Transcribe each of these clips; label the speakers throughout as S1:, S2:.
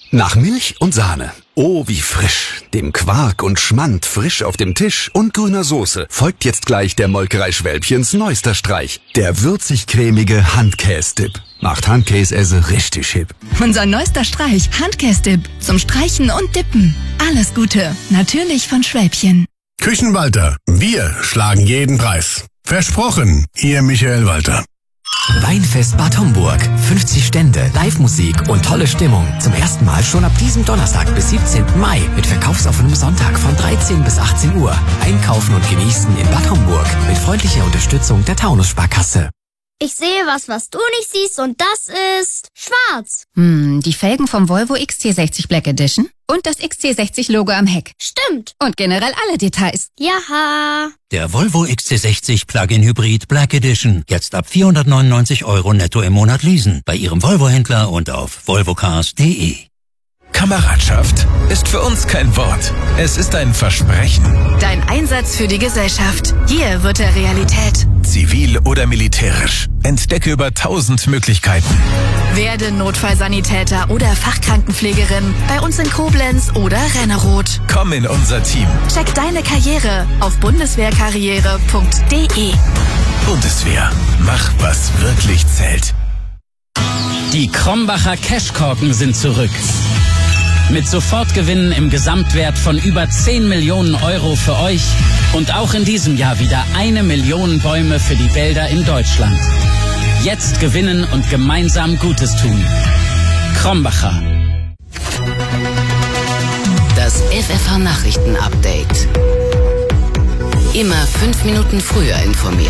S1: Nach Milch und Sahne. Oh, wie frisch. Dem Quark und Schmand frisch auf dem Tisch und grüner Soße folgt jetzt gleich der Molkerei Schwälbchens neuester Streich. Der würzig-cremige Handkäse-Dip. Macht Handkäse richtig hip.
S2: Unser neuester Streich, Handkäse-Dip. Zum Streichen und Dippen. Alles Gute. Natürlich von Schwälbchen.
S3: Küchenwalter. Wir schlagen jeden Preis. Versprochen. Ihr Michael Walter.
S4: Weinfest Bad Homburg. 50 Stände, Live-Musik und tolle Stimmung. Zum ersten Mal schon ab diesem Donnerstag bis 17. Mai mit verkaufsoffenem Sonntag von 13 bis 18 Uhr. Einkaufen und genießen in Bad Homburg mit freundlicher Unterstützung der Taunus-Sparkasse.
S5: Ich sehe was du nicht siehst und das ist schwarz.
S2: Die Felgen vom Volvo XC60 Black Edition und das XC60-Logo am Heck.
S5: Stimmt.
S2: Und generell alle Details.
S5: Jaha.
S6: Der Volvo XC60 Plug-in Hybrid Black Edition. Jetzt ab 499 € netto im Monat leasen. Bei Ihrem Volvo-Händler und auf volvocars.de.
S7: Kameradschaft ist für uns kein Wort. Es ist ein Versprechen.
S2: Dein Einsatz für die Gesellschaft. Hier wird er Realität.
S7: Zivil oder militärisch. Entdecke über 1000 Möglichkeiten.
S2: Werde Notfallsanitäter oder Fachkrankenpflegerin bei uns in Koblenz oder Renneroth.
S7: Komm in unser Team.
S2: Check deine Karriere auf bundeswehrkarriere.de.
S7: Bundeswehr. Mach, was wirklich zählt.
S8: Die Krombacher Cashkorken sind zurück. Mit Sofortgewinnen im Gesamtwert von über 10 Millionen € für euch und auch in diesem Jahr wieder 1 Million Bäume für die Wälder in Deutschland. Jetzt gewinnen und gemeinsam Gutes tun. Krombacher.
S9: Das FFH-Nachrichten-Update. Immer 5 Minuten früher informiert.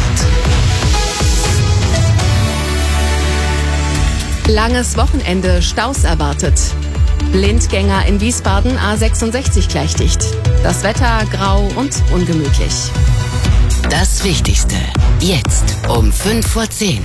S10: Langes Wochenende, Staus erwartet. Blindgänger in Wiesbaden, A66 gleichdicht. Das Wetter grau und ungemütlich.
S9: Das Wichtigste, jetzt um 5:10.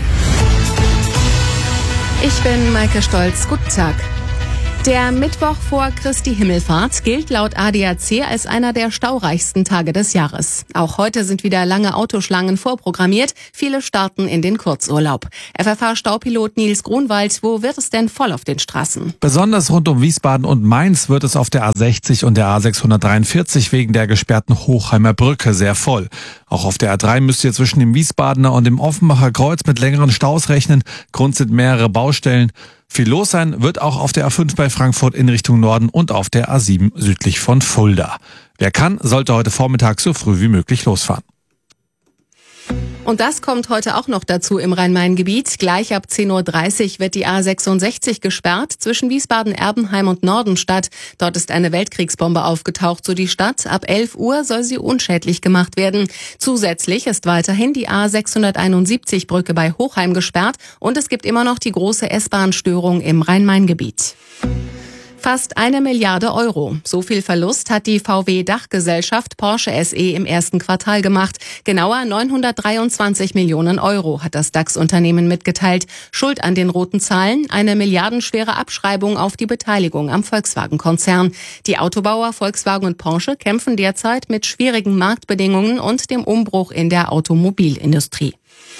S10: Ich bin Maike Stolz, guten Tag. Der Mittwoch vor Christi Himmelfahrt gilt laut ADAC als einer der staureichsten Tage des Jahres. Auch heute sind wieder lange Autoschlangen vorprogrammiert. Viele starten in den Kurzurlaub. FFH-Staupilot Nils Grunwald, wo wird es denn voll auf den Straßen?
S11: Besonders rund um Wiesbaden und Mainz wird es auf der A60 und der A643 wegen der gesperrten Hochheimer Brücke sehr voll. Auch auf der A3 müsst ihr zwischen dem Wiesbadener und dem Offenbacher Kreuz mit längeren Staus rechnen. Grund sind mehrere Baustellen. Viel los sein wird auch auf der A5 bei Frankfurt in Richtung Norden und auf der A7 südlich von Fulda. Wer kann, sollte heute Vormittag so früh wie möglich losfahren.
S10: Und das kommt heute auch noch dazu im Rhein-Main-Gebiet. Gleich ab 10:30 Uhr wird die A66 gesperrt zwischen Wiesbaden, Erbenheim und Nordenstadt. Dort ist eine Weltkriegsbombe aufgetaucht, so die Stadt. Ab 11 Uhr soll sie unschädlich gemacht werden. Zusätzlich ist weiterhin die A671-Brücke bei Hochheim gesperrt und es gibt immer noch die große S-Bahn-Störung im Rhein-Main-Gebiet. Fast 1 Milliarde €. So viel Verlust hat die VW-Dachgesellschaft Porsche SE im ersten Quartal gemacht. Genauer 923 Millionen € hat das DAX-Unternehmen mitgeteilt. Schuld an den roten Zahlen: eine milliardenschwere Abschreibung auf die Beteiligung am Volkswagen-Konzern. Die Autobauer Volkswagen und Porsche kämpfen derzeit mit schwierigen Marktbedingungen und dem Umbruch in der Automobilindustrie.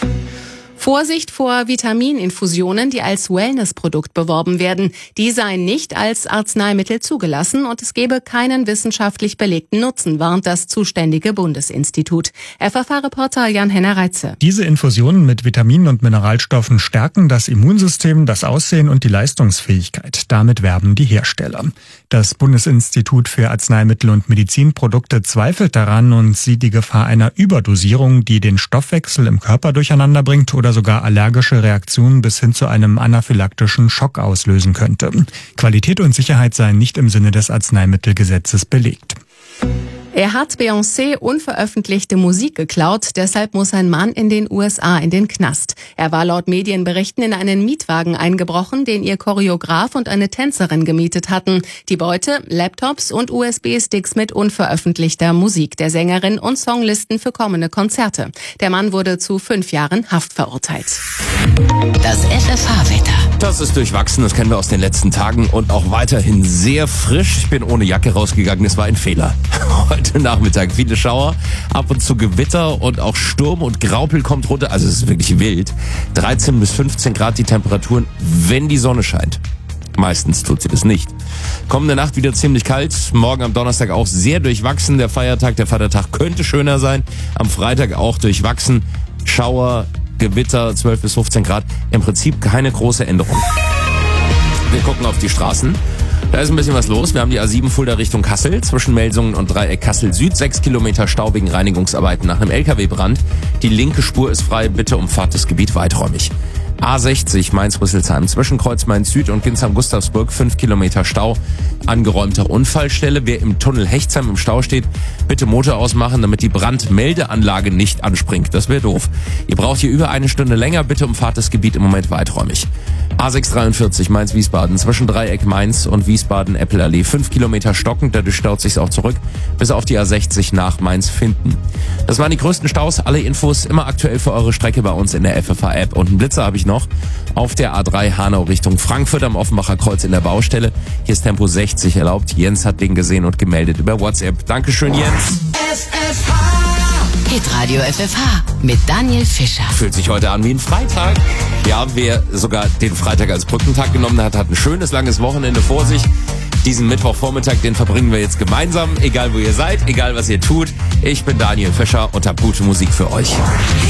S10: Vorsicht vor Vitamininfusionen, die als Wellnessprodukt beworben werden. Die seien nicht als Arzneimittel zugelassen und es gebe keinen wissenschaftlich belegten Nutzen, warnt das zuständige Bundesinstitut. FFH-Reporter Jan-Henner Reitze.
S12: Diese Infusionen mit Vitaminen und Mineralstoffen stärken das Immunsystem, das Aussehen und die Leistungsfähigkeit. Damit werben die Hersteller. Das Bundesinstitut für Arzneimittel und Medizinprodukte zweifelt daran und sieht die Gefahr einer Überdosierung, die den Stoffwechsel im Körper durcheinander bringt oder sogar allergische Reaktionen bis hin zu einem anaphylaktischen Schock auslösen könnte. Qualität und Sicherheit seien nicht im Sinne des Arzneimittelgesetzes belegt.
S10: Er hat Beyoncé unveröffentlichte Musik geklaut, deshalb muss ein Mann in den USA in den Knast. Er war laut Medienberichten in einen Mietwagen eingebrochen, den ihr Choreograf und eine Tänzerin gemietet hatten. Die Beute: Laptops und USB-Sticks mit unveröffentlichter Musik der Sängerin und Songlisten für kommende Konzerte. Der Mann wurde zu 5 Jahren Haft verurteilt.
S9: Das FFH-Wetter.
S13: Das ist durchwachsen, das kennen wir aus den letzten Tagen und auch weiterhin sehr frisch. Ich bin ohne Jacke rausgegangen, das war ein Fehler. Heute Nachmittag viele Schauer, ab und zu Gewitter und auch Sturm und Graupel kommt runter. Also es ist wirklich wild. 13 bis 15 Grad die Temperaturen, wenn die Sonne scheint. Meistens tut sie das nicht. Kommende Nacht wieder ziemlich kalt. Morgen am Donnerstag auch sehr durchwachsen. Der Vatertag könnte schöner sein. Am Freitag auch durchwachsen. Schauer, Gewitter, 12 bis 15 Grad. Im Prinzip keine große Änderung. Wir gucken auf die Straßen. Da ist ein bisschen was los. Wir haben die A7 Fulda Richtung Kassel. Zwischen Melsungen und Dreieck Kassel Süd. 6 Kilometer Stau wegen Reinigungsarbeiten nach einem LKW-Brand. Die linke Spur ist frei. Bitte umfahrt das Gebiet weiträumig. A60 Mainz-Rüsselsheim. Zwischen Kreuz Mainz-Süd und Ginsheim-Gustavsburg 5 Kilometer Stau. Angeräumte Unfallstelle. Wer im Tunnel Hechtsheim im Stau steht, bitte Motor ausmachen, damit die Brandmeldeanlage nicht anspringt. Das wäre doof. Ihr braucht hier über eine Stunde länger. Bitte umfahrt das Gebiet im Moment weiträumig. A643 Mainz-Wiesbaden. Zwischen Dreieck Mainz und Wiesbaden-Eppelallee. 5 Kilometer stockend. Dadurch staut sich's auch zurück. Bis auf die A60 nach Mainz-Finden. Das waren die größten Staus. Alle Infos immer aktuell für eure Strecke bei uns in der FFH-App. Und einen Blitzer habe ich noch. Auf der A3 Hanau Richtung Frankfurt am Offenbacher Kreuz in der Baustelle. Hier ist Tempo 60 erlaubt. Jens hat den gesehen und gemeldet über WhatsApp. Dankeschön, Jens.
S9: Hitradio FFH mit Daniel Fischer.
S13: Fühlt sich heute an wie ein Freitag. Ja, wer sogar den Freitag als Brückentag genommen hat, hat ein schönes, langes Wochenende vor sich. Diesen Mittwochvormittag, den verbringen wir jetzt gemeinsam. Egal wo ihr seid, egal was ihr tut. Ich bin Daniel Fischer und hab gute Musik für euch.